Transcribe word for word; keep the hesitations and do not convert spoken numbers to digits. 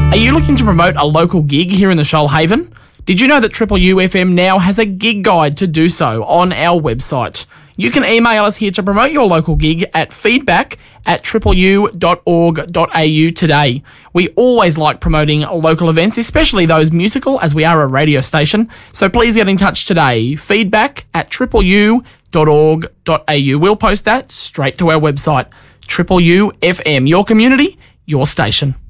Are you looking to promote a local gig here in the Shoalhaven? Did you know that Triple U F M now has a gig guide to do so on our website? You can email us here to promote your local gig at feedback at triple u dot org dot a u today. We always like promoting local events, especially those musical, as we are a radio station. So please get in touch today. Feedback at triple u dot org dot a u. We'll post that straight to our website. Triple U F M, your community, your station.